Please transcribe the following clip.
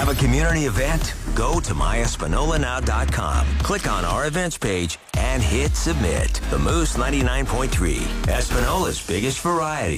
Have a community event? Go to myespinolanow.com. Click on our events page and hit submit. The Moose 99.3, Espinola's biggest variety.